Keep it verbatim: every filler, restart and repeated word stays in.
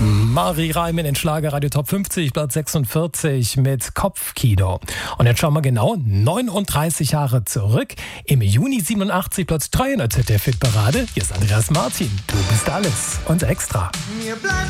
Marie Reimann in Schlagerradio Top fünfzig, Platz sechsundvierzig mit Kopfkino. Und jetzt schauen wir genau neununddreißig Jahre zurück. Im Juni siebenundachtzig, Platz drei in der Z D F-Hitparade. Hier ist Andreas Martin. Du bist alles und extra. Mir bleibt